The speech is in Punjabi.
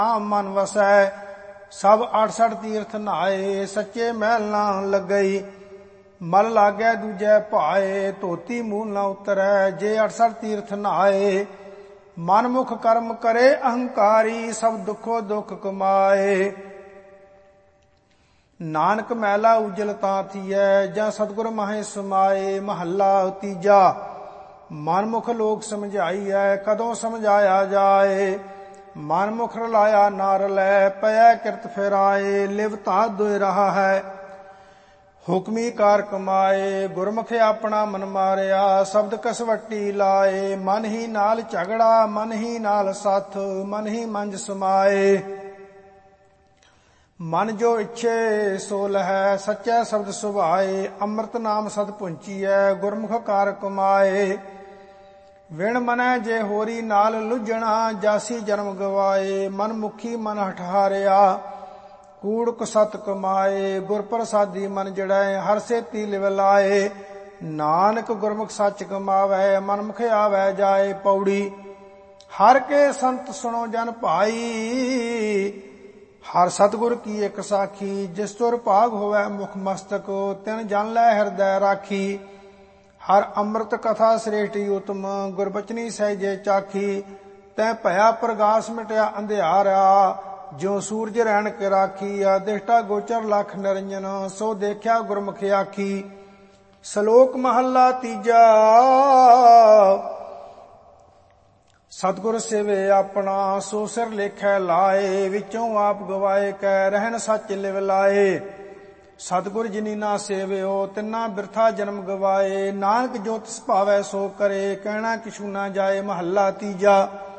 ਮਨ ਵਸੈ। ਸਭ 68 ਤੀਰਥ ਨਹਾਏ, ਸੱਚੇ ਮਹਿਲ ਨਾ ਲੱਗਈ। ਮਲ ਲਾਗੈ ਦੂਜੈ ਭਾਏ, ਧੋਤੀ ਮੂਲ ਨਾ ਉਤਰੈ। ਜੇ 68 ਤੀਰਥ ਨਹਾਏ, ਮਨ ਮੁਖ ਕਰਮ ਕਰੇ ਅਹੰਕਾਰੀ। ਸਭ ਦੁਖੋ ਦੁਖ ਕਮਾਏ। ਨਾਨਕ ਮੈਲਾ ਉਜਲ ਤਾਂ ਥੀਐ, ਜਾਂ ਸਤਿਗੁਰ ਮਾਹੇ ਸਮਾਏ। ਮਹੱਲਾ ਤੀਜਾ। ਮਨਮੁਖ ਲੋਕ ਸਮਝਾਈਐ, ਕਦੋਂ ਸਮਝਾਇਆ ਜਾਏ। ਮਨਮੁਖ ਰਲਾਇਆ ਨਾ ਰਲੈ, ਪਇਐ ਕਿਰਤ ਫਿਰਾਏ। ਲਿਵ ਤਾਂ ਦੁਇ ਰਹਾ ਹੈ, ਹੁਕਮੀ ਕਾਰ ਕਮਾਏ। ਗੁਰਮੁਖ ਆਪਣਾ ਮਨ ਮਾਰਿਆ, ਸ਼ਬਦ ਕਸਵੱਟੀ ਲਾਏ। ਮਨ ਹੀ ਨਾਲ ਝਗੜਾ, ਮਨ ਹੀ ਨਾਲ ਸਾਥ, ਮਨ ਹੀ ਮੰਜ ਸਮਾਏ। ਮਨ ਜੋ ਇੱਛੇ ਸੋ ਲਹੈ, ਸੱਚੈ ਸ਼ਬਦ ਸੁਭਾਏ। ਅੰਮ੍ਰਿਤ ਨਾਮ ਸਦ ਪੁੰਚੀਐ, ਗੁਰਮੁਖ ਕਾਰ ਕਮਾਏ। ਵਿਣ ਮਨੈ ਜੇ ਹੋਰੀ ਨਾਲ ਲੁੱਝਣਾ, ਜਾਸੀ ਜਨਮ ਗਵਾਏ। ਮਨ ਮੁਖੀ ਮਨ ਹਠਾਰਿਆ, ਕੂੜ ਕੁਸਤ ਕਮਾਏ। ਗੁਰ ਪ੍ਰਸਾਦੀ ਮਨ ਜੜੈ, ਹਰ ਸੇਤੀ ਲਿਵ ਲਾਏ। ਨਾਨਕ ਗੁਰਮੁਖ ਸੱਚ ਕਮਾਵੈ, ਮਨਮੁਖ ਆਵੈ ਜਾਏ। ਪੌੜੀ। ਹਰ ਕੇ ਸੰਤ ਸੁਣੋ ਜਨ ਭਾਈ, ਹਰ ਸਤਿਗੁਰ ਕੀ ਇੱਕ ਸਾਖੀ। ਜਿਸ ਤੁਰ ਭਾਗ ਹੋਵੈ ਮੁਖ ਮਸਤਕ, ਤਿਨ ਜਨ ਲੈ ਹਿਰਦੈ ਰਾਖੀ। ਹਰ ਅੰਮ੍ਰਿਤ ਕਥਾ ਸ੍ਰੇਸ਼ਟੀ ਉਤਮ, ਗੁਰਬਚਨੀ ਸਹਿਜੇ ਚਾਖੀ। ਤੈ ਭਇਆ ਪ੍ਰਗਾਸ ਮਿਟਿਆ ਅੰਧਿਆਰਾ, ਜਿਉ ਸੂਰਜ ਰਹਿਣ ਕੇ ਰਾਖੀ। ਦਿਸ਼ਟਾ ਗੋਚਰ ਲਖ ਨਿਰੰਜਨ, ਸੋ ਦੇਖਿਆ ਗੁਰਮੁਖ ਆਖੀ। ਸ਼ਲੋਕ ਮਹੱਲਾ ਤੀਜਾ। ਸਤਿਗੁਰ ਸੇਵੇ ਆਪਣਾ, ਸੋ ਸਿਰ ਲੇਖੈ ਲਾਏ। ਵਿੱਚੋਂ ਆਪ ਗਵਾਏ ਕੈ, ਰਹਿਣ ਸੱਚ ਲਿਵ ਲਾਏ। ਸਤਿਗੁਰ ਜਿਨੀ ਨਾ ਸੇਵਿਓ, ਤਿੰਨਾ ਬਿਰਥਾ ਜਨਮ ਗਵਾਏ। ਨਾਨਕ ਜੋ ਤਿਸ ਭਾਵੈ ਸੋ ਕਰੇ, ਕਹਿਣਾ ਕਿਛੂ ਨਾ ਜਾਏ। ਮਹੱਲਾ ਤੀਜਾ।